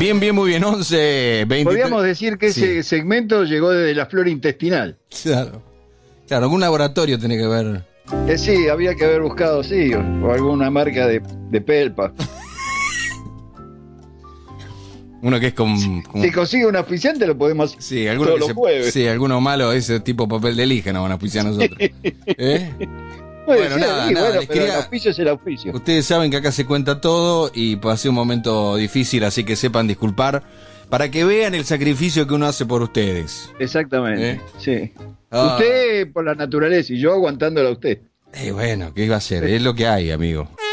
Bien, muy bien. 11, 23. Podríamos decir que ese segmento llegó desde la flora intestinal. Claro, algún laboratorio tiene que ver. Sí, había que haber buscado, sí, o alguna marca de pelpa. Uno que es con Si consigue un auspiciante lo podemos sí, todos los jueves. Sí, alguno malo, ese tipo papel de lija nos van a auspiciar a nosotros. Bueno, nada, les pero quería... el auspicio es el auspicio. Ustedes saben que acá se cuenta todo y pasé un momento difícil, así que sepan disculpar para que vean el sacrificio que uno hace por ustedes. Exactamente, sí. Usted por la naturaleza y yo aguantándola a usted. Bueno, ¿qué iba a hacer? Es lo que hay, amigo.